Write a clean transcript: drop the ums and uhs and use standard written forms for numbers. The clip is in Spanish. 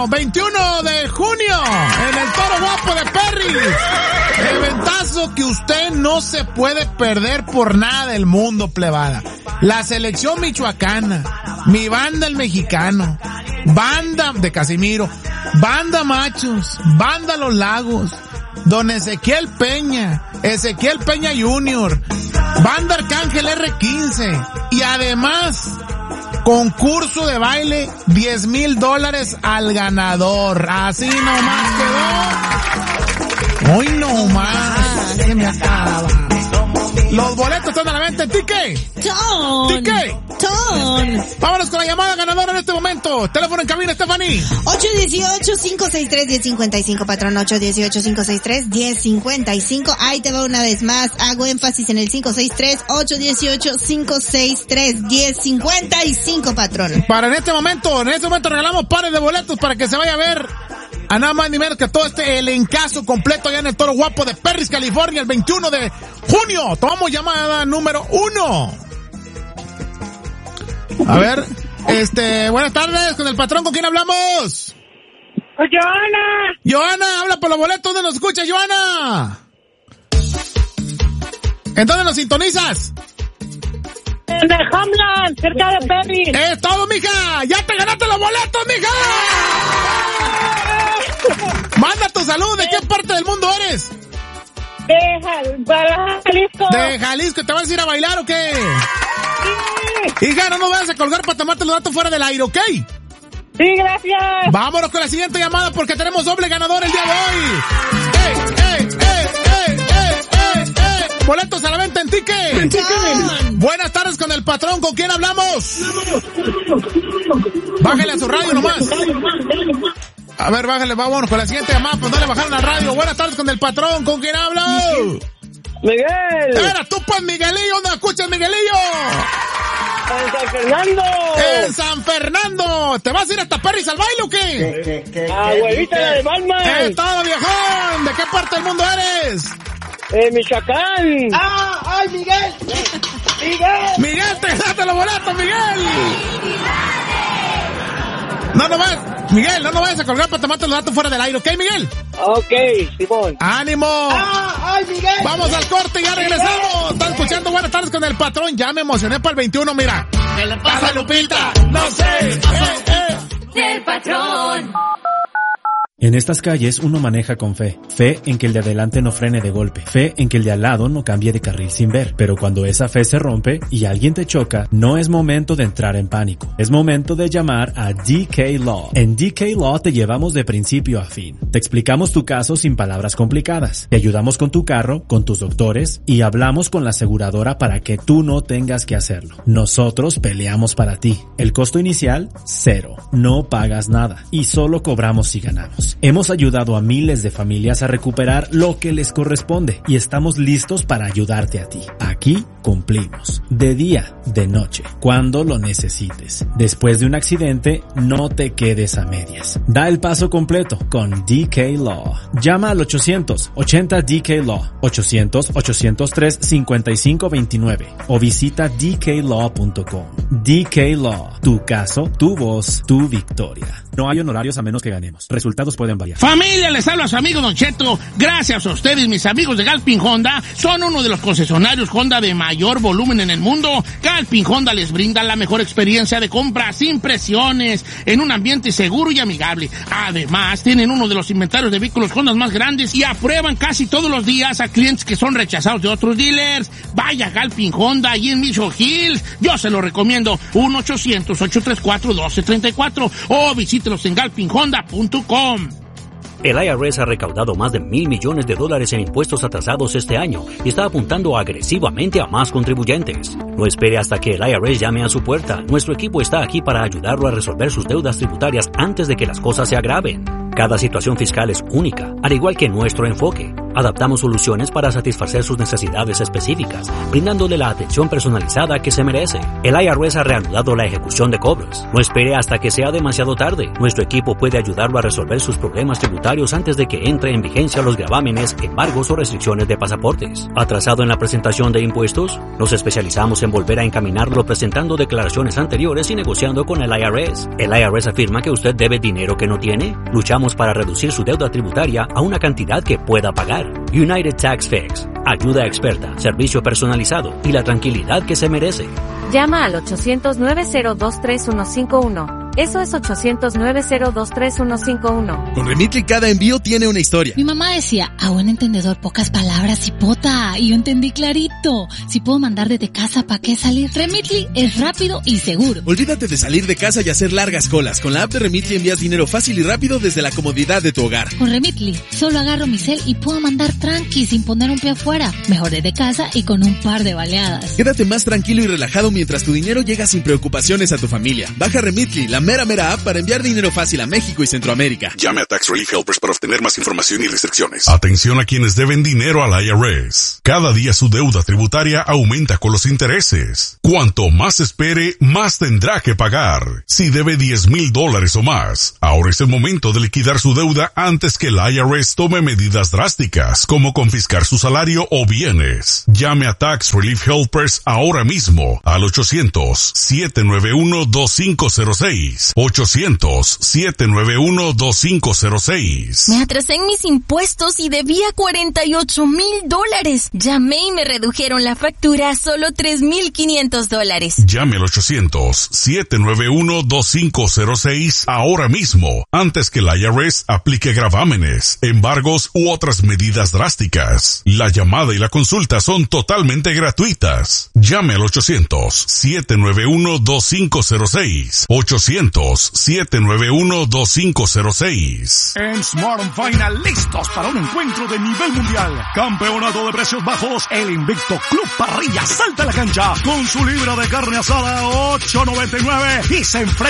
sábado 21 de junio en el Toro Guapo de Perry. Eventazo que usted no se puede perder por nada del mundo, plebada. La selección michoacana, mi banda el mexicano, banda de Casimiro, banda Machos, banda Los Lagos, don Ezequiel Peña Jr., banda Arcángel R15 y además concurso de baile, $10,000 al ganador. Así nomás quedó. Hoy nomás se me acaba. Los boletos están a la venta en Ticket. Vámonos con la llamada ganadora en este momento. Teléfono en cabina, Stephanie. 818-563-1055, patrón. 818-563-1055. Ahí te va una vez más. Hago énfasis en el 563. 818-563-1055, patrón. En este momento regalamos pares de boletos para que se vaya a ver a nada más ni menos que todo el encaso completo allá en el Toro Guapo de Perris, California, el 21 de junio. Tomamos llamada número 1. A ver, buenas tardes, con el patrón, ¿con quién hablamos? Joana, habla por los boletos, ¿dónde nos escuchas, Joana? ¿En dónde nos sintonizas? En el Hamland, cerca de Perry. ¡Es todo, mija! ¡Ya te ganaste los boletos, mija! Manda tu salud, ¿de qué parte del mundo eres? De Jalisco. De Jalisco, ¿te vas a ir a bailar o qué? Sí. Hija, no nos vayas a colgar para tomarte los datos fuera del aire, ¿ok? Sí, gracias. Vámonos con la siguiente llamada porque tenemos doble ganador el día de hoy. Boletos a la venta en Ticket. Buenas tardes con el patrón, ¿con quién hablamos? Bájale a su radio nomás. A ver, bájale, vámonos con la siguiente llamada, pues no le bajaron la radio. Buenas tardes con el patrón, ¿con quién hablo? Miguel. Era tú, pues, Miguelillo, ¿dónde escuchas, Miguelillo? En San Fernando. En San Fernando. ¿Te vas a ir hasta Perris al baile o qué? Abuelita de Balma. Todo, viejón. ¿De qué parte del mundo eres? Michoacán. ¡Ay, Miguel! Miguel, te ganaste los boletos, Miguel. No nos vayas a colgar para tomarte los datos fuera del aire, ¿ok, Miguel? Ok, Simón. ¡Ánimo! ¡Ay, Miguel! Vamos al corte y ya regresamos. Están escuchando Buenas Tardes con el patrón. Ya me emocioné para el 21, mira. ¿Qué le pasa a Lupita? No sé. Del patrón. En estas calles uno maneja con fe. Fe en que el de adelante no frene de golpe. Fe en que el de al lado no cambie de carril sin ver. Pero cuando esa fe se rompe y alguien te choca, no es momento de entrar en pánico. Es momento de llamar a DK Law. En DK Law te llevamos de principio a fin. Te explicamos tu caso sin palabras complicadas. Te ayudamos con tu carro, con tus doctores y hablamos con la aseguradora para que tú no tengas que hacerlo. Nosotros peleamos para ti. El costo inicial, 0. No pagas nada y solo cobramos si ganamos. Hemos ayudado a miles de familias a recuperar lo que les corresponde y estamos listos para ayudarte a ti. Aquí cumplimos. De día, de noche, cuando lo necesites. Después de un accidente, no te quedes a medias. Da el paso completo con DK Law. Llama al 800-80-DK-LAW, 800-803-5529 o visita dklaw.com. DK Law. Tu caso, tu voz, tu victoria. No hay honorarios a menos que ganemos. Resultados pueden variar. Familia, les habla a su amigo Don Cheto. Gracias a ustedes, mis amigos de Galpin Honda, son uno de los concesionarios Honda de mayor volumen en el mundo. Galpin Honda les brinda la mejor experiencia de compra sin presiones, en un ambiente seguro y amigable. Además, tienen uno de los inventarios de vehículos Honda más grandes y aprueban casi todos los días a clientes que son rechazados de otros dealers. Vaya a Galpin Honda allí en Mission Hills. Yo se lo recomiendo. 1-800-834-1234 o visítelos en galpinhonda.com. El IRS ha recaudado más de $1,000 millones en impuestos atrasados este año y está apuntando agresivamente a más contribuyentes. No espere hasta que el IRS llame a su puerta. Nuestro equipo está aquí para ayudarlo a resolver sus deudas tributarias antes de que las cosas se agraven. Cada situación fiscal es única, al igual que nuestro enfoque. Adaptamos soluciones para satisfacer sus necesidades específicas, brindándole la atención personalizada que se merece. El IRS ha reanudado la ejecución de cobros. No espere hasta que sea demasiado tarde. Nuestro equipo puede ayudarlo a resolver sus problemas tributarios antes de que entre en vigencia los gravámenes, embargos o restricciones de pasaportes. ¿Atrasado en la presentación de impuestos? Nos especializamos en volver a encaminarlo presentando declaraciones anteriores y negociando con el IRS. ¿El IRS afirma que usted debe dinero que no tiene? Luchamos para reducir su deuda tributaria a una cantidad que pueda pagar. United Tax Fix. Ayuda experta, servicio personalizado y la tranquilidad que se merece. Llama al 800-902-3151. Eso es 800-902-3151. Con Remitly cada envío tiene una historia. Mi mamá decía, a buen entendedor pocas palabras, hipota. Y yo entendí clarito. Si puedo mandar desde casa, ¿para qué salir? Remitly es rápido y seguro. Olvídate de salir de casa y hacer largas colas. Con la app de Remitly envías dinero fácil y rápido desde la comodidad de tu hogar. Con Remitly, solo agarro mi cel y puedo mandar tranqui sin poner un pie afuera. Mejor desde casa y con un par de baleadas. Quédate más tranquilo y relajado mientras tu dinero llega sin preocupaciones a tu familia. Baja Remitly, la mera app para enviar dinero fácil a México y Centroamérica. Llame a Tax Relief Helpers para obtener más información y restricciones. Atención a quienes deben dinero al IRS. Cada día su deuda tributaria aumenta con los intereses. Cuanto más espere, más tendrá que pagar. Si debe $10,000 o más, ahora es el momento de liquidar su deuda antes que el IRS tome medidas drásticas, como confiscar su salario o bienes. Llame a Tax Relief Helpers ahora mismo al 800-791-2506. 800-791-2506. Me atrasé en mis impuestos y debía $48,000. Llamé y me redujeron la factura a solo $3,500. Llame al 800-791-2506 ahora mismo, antes que el IRS aplique gravámenes, embargos u otras medidas drásticas. La llamada y la consulta son totalmente gratuitas. Llame al 800-791-2506. 800-791-2506. En Smart & Final, listos para un encuentro de nivel mundial. Campeonato de precios bajos, el invicto Club Parrilla salta a la cancha con su libra de carne asada a $8.99 y se enfrenta